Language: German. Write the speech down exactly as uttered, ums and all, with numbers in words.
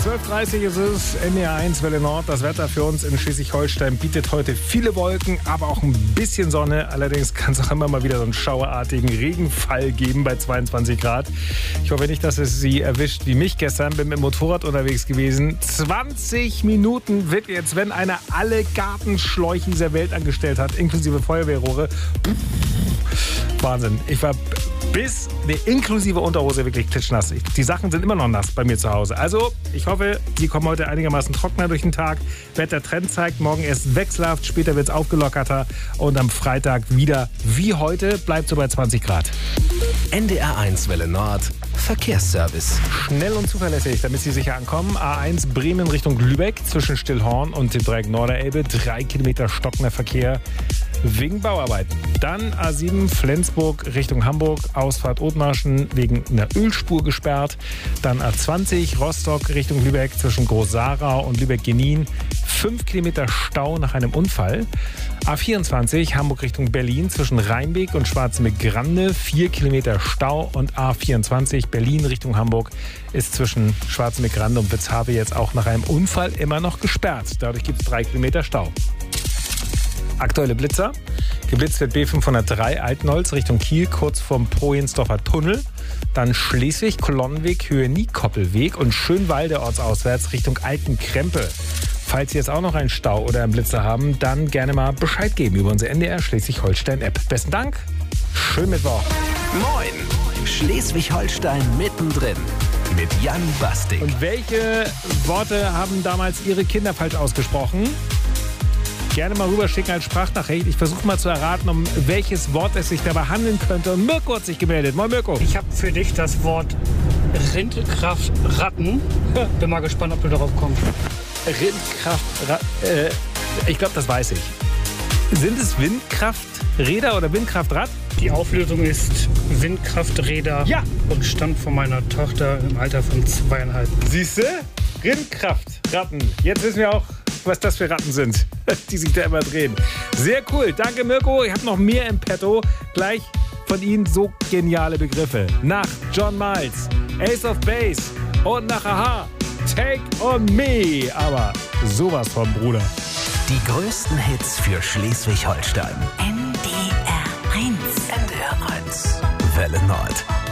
zwölf Uhr dreißig ist es, N D R eins Welle Nord. Das Wetter für uns in Schleswig-Holstein bietet heute viele Wolken, aber auch ein bisschen Sonne. Allerdings kann es auch immer mal wieder so einen schauerartigen Regenfall geben bei zweiundzwanzig Grad. Ich hoffe nicht, dass es Sie erwischt wie mich gestern. Bin mit dem Motorrad unterwegs gewesen. zwanzig Minuten wird jetzt, wenn einer alle Gartenschläuche dieser Welt angestellt hat, inklusive Feuerwehrrohre. Wahnsinn. Ich war bis ne, inklusive Unterhose wirklich klitschnass. Ich, die Sachen sind immer noch nass bei mir zu Hause. Also, ich hoffe, Sie kommen heute einigermaßen trockener durch den Tag. Wettertrend zeigt, morgen erst wechselhaft, später wird es aufgelockerter und am Freitag wieder wie heute bleibt so bei zwanzig Grad. N D R eins Welle Nord Verkehrsservice. Schnell und zuverlässig, damit Sie sicher ankommen. A eins Bremen Richtung Lübeck zwischen Stillhorn und dem Dreieck Norderelbe. Drei Kilometer stockender Verkehr wegen Bauarbeiten. Dann A sieben Flensburg Richtung Hamburg. Ausfahrt Othmarschen wegen einer Ölspur gesperrt. Dann A zwanzig Rostock Richtung Lübeck zwischen Groß-Sarau und Lübeck-Genin. Fünf Kilometer Stau nach einem Unfall. A vierundzwanzig Hamburg Richtung Berlin zwischen Rheinbeek und Schwarzenbeck-Grande. Vier Kilometer Stau. Und A vierundzwanzig Berlin Richtung Hamburg ist zwischen Schwarzenbeck-Grande und Witzhabe jetzt auch nach einem Unfall immer noch gesperrt. Dadurch gibt es drei Kilometer Stau. Aktuelle Blitzer. Geblitzt wird B fünfhundertdrei Altenholz Richtung Kiel, kurz vorm Projensdorfer Tunnel. Dann Schleswig, Kolonnenweg, Höhe Niekoppelweg und Schönwalde ortsauswärts Richtung Altenkrempe. Falls Sie jetzt auch noch einen Stau oder einen Blitzer haben, dann gerne mal Bescheid geben über unsere N D R Schleswig-Holstein-App. Besten Dank, schönen Mittwoch. Moin, Schleswig-Holstein mittendrin mit Jan Bastik. Und welche Worte haben damals Ihre Kinder falsch ausgesprochen? Gerne mal rüberschicken als Sprachnachricht. Ich versuche mal zu erraten, um welches Wort es sich dabei handeln könnte. Und Mirko hat sich gemeldet. Moin Mirko. Ich habe für dich das Wort Windkraftratten. Bin mal gespannt, ob du darauf kommst. Windkraftrad. Äh, ich glaube, das weiß ich. Sind es Windkrafträder oder Windkraftrad? Die Auflösung ist Windkrafträder. Ja. Und stammt von meiner Tochter im Alter von zweieinhalb. Siehst du? Windkraftratten. Jetzt wissen wir auch, was das für Ratten sind, die sich da immer drehen. Sehr cool. Danke, Mirko. Ich habe noch mehr im Petto. Gleich von Ihnen so geniale Begriffe. Nach John Miles, Ace of Base und nach Aha, Take on Me. Aber sowas vom Bruder. Die größten Hits für Schleswig-Holstein. N D R eins. N D R eins Welle Nord.